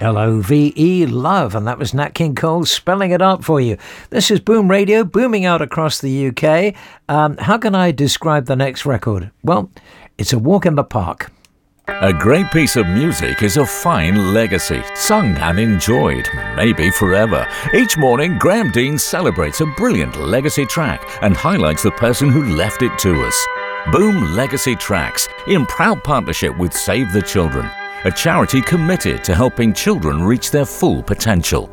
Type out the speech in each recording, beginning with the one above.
Love, love, and that was Nat King Cole spelling it out for you. This is Boom Radio, booming out across the UK. How can I describe the next record? Well, it's a walk in the park. A great piece of music is a fine legacy, sung and enjoyed, maybe forever. Each morning, Graham Dean celebrates a brilliant legacy track and highlights the person who left it to us. Boom Legacy Tracks, in proud partnership with Save the Children, a charity committed to helping children reach their full potential.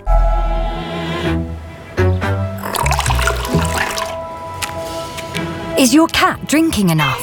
Is your cat drinking enough?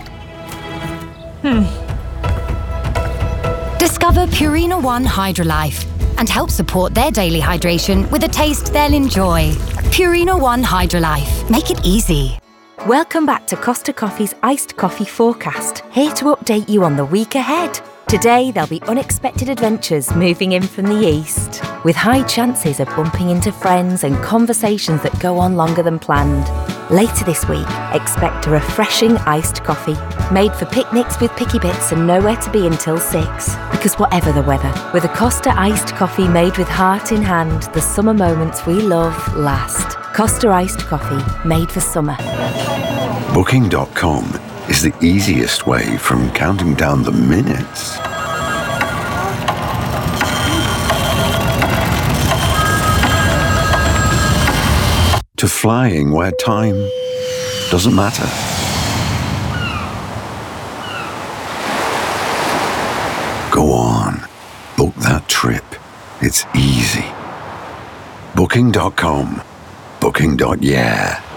Discover Purina One Hydrolife and help support their daily hydration with a taste they'll enjoy. Purina One Hydrolife. Make it easy. Welcome back to Costa Coffee's Iced Coffee Forecast, here to update you on the week ahead. Today, there'll be unexpected adventures moving in from the east, with high chances of bumping into friends and conversations that go on longer than planned. Later this week, expect a refreshing iced coffee, made for picnics with picky bits and nowhere to be until 6. Because whatever the weather, with a Costa iced coffee made with heart in hand, the summer moments we love last. Costa iced coffee, made for summer. Booking.com is the easiest way from counting down the minutes to flying where time doesn't matter. Go on, book that trip. It's easy. Booking.com. Booking.yeah.